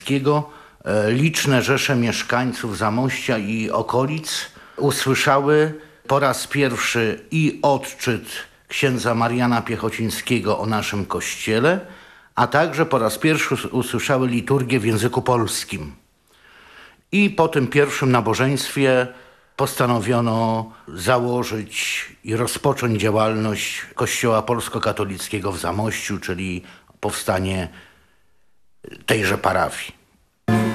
liczne rzesze mieszkańców Zamościa i okolic usłyszały po raz pierwszy i odczyt księdza Mariana Piechocińskiego o naszym kościele, a także po raz pierwszy usłyszały liturgię w języku polskim. I po tym pierwszym nabożeństwie postanowiono założyć i rozpocząć działalność Kościoła Polsko-Katolickiego w Zamościu, czyli powstanie tejże parafii.